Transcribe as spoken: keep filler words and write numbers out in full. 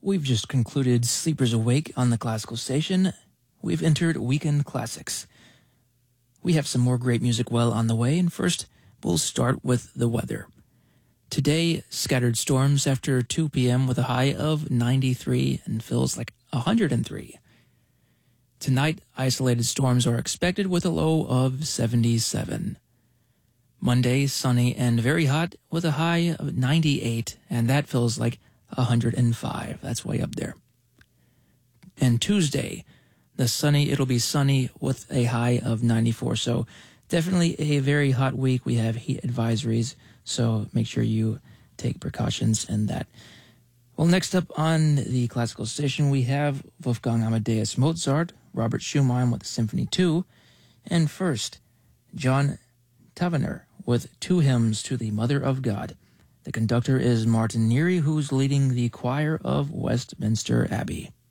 We've just concluded Sleepers Awake on the Classical Station. We've entered Weekend Classics. We have some more great music well on the way, and first, we'll start with the weather. Today, scattered storms after two p.m. with a high of ninety-three and feels like one hundred three. Tonight, isolated storms are expected with a low of seventy-seven. Monday, sunny and very hot with a high of ninety-eight, and that feels like one hundred five. That's way up there. And Tuesday, the sunny, it'll be sunny with a high of ninety-four. So definitely a very hot week. We have heat advisories, so make sure you take precautions in that. Well, next up on the Classical Station, we have Wolfgang Amadeus Mozart, Robert Schumann with Symphony two, and first, John Tavener with Two Hymns to the Mother of God. The conductor is Martin Neary, who's leading the choir of Westminster Abbey.